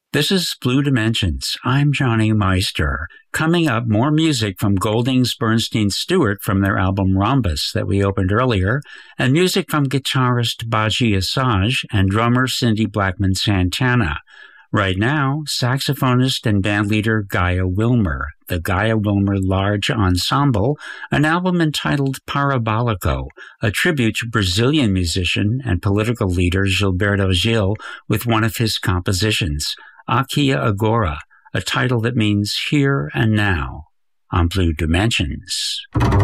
This is Blue Dimensions. I'm Johnny Meister. Coming up, more music from Goldings Bernstein Stewart from their album Rhombus that we opened earlier, and music from guitarist Baji Assange and drummer Cindy Blackman Santana. Right now, saxophonist and bandleader Gaia Wilmer, the Gaia Wilmer Large Ensemble, an album entitled Parabolico, a tribute to Brazilian musician and political leader Gilberto Gil with one of his compositions, Aqui Agora, a title that means here and now, on Blue Dimensions.